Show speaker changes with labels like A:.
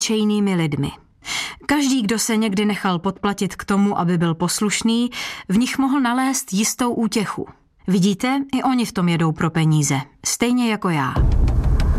A: obyčejnými lidmi. Každý, kdo se někdy nechal podplatit k tomu, aby byl poslušný, v nich mohl nalézt jistou útěchu. Vidíte, i oni v tom jedou pro peníze, stejně jako já.